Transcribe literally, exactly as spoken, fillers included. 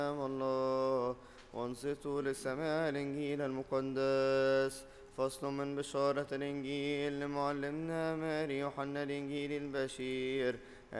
الله. وانصتوا لسماع الإنجيل المقدس. فصل من بشارة الإنجيل لمعلمنا ماري يوحنا الإنجيل البشير